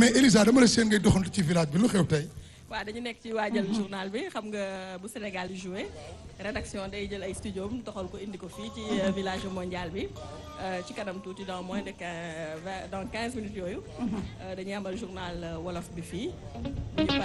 mais Elisa dama la seen ngay doxantu ci village bi lu xew tey. waaw dañu nekk ci waajal journal bi xam nga bu Sénégal di joué rédaction day jël ay studio am doxal ko indi ko fii ci village mondial bi ci kanam tuuti dans moins de 15 minutes yooyu. dañuy amal journal wolof bi fii.